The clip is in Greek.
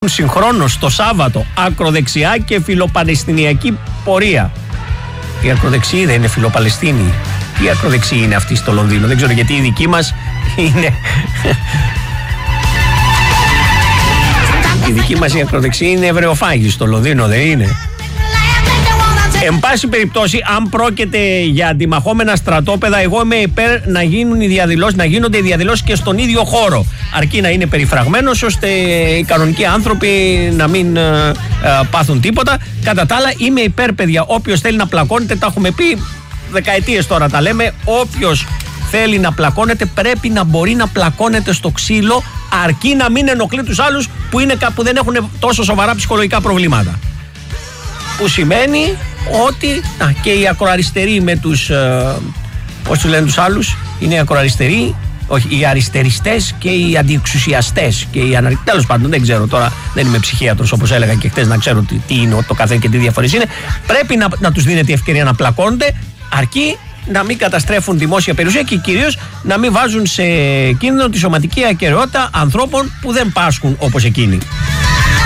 Συγχρόνως το Σάββατο ακροδεξιά και φιλοπαλαιστινιακή πορεία. Η ακροδεξιοί δεν είναι φιλοπαλαιστίνοι. Τι ακροδεξιοί είναι αυτοί στο Λονδίνο? Δεν ξέρω, γιατί οι δικοί μας είναι. Οι δικοί μας οι ακροδεξιοί είναι ευρεοφάγοι στο Λονδίνο, δεν είναι? Εν πάση περιπτώσει, αν πρόκειται για αντιμαχόμενα στρατόπεδα, εγώ είμαι υπέρ να γίνονται οι διαδηλώσεις και στον ίδιο χώρο. Αρκεί να είναι περιφραγμένος, ώστε οι κανονικοί άνθρωποι να μην πάθουν τίποτα. Κατά τα άλλα, είμαι υπέρ, παιδιά. Όποιος θέλει να πλακώνεται, τα έχουμε πει δεκαετίες τώρα, τα λέμε. Όποιος θέλει να πλακώνεται, πρέπει να μπορεί να πλακώνεται στο ξύλο, αρκεί να μην ενοχλεί τους άλλους που δεν έχουν τόσο σοβαρά ψυχολογικά προβλήματα. Που σημαίνει ότι και οι ακροαριστεροί με τους πώς τους λένε τους άλλους, είναι οι ακροαριστεροί, όχι, οι αριστεριστές και οι αντιεξουσιαστές και οι τέλος πάντων, δεν ξέρω τώρα, δεν είμαι ψυχίατρος όπως έλεγα και χτες, να ξέρω τι είναι το καθένα και τι διαφορές είναι. Πρέπει να τους δίνεται η ευκαιρία να πλακώνονται, αρκεί να μην καταστρέφουν δημόσια περιουσία και κυρίως να μην βάζουν σε κίνδυνο τη σωματική ακεραιότητα ανθρώπων που δεν πάσχουν όπως εκείνοι.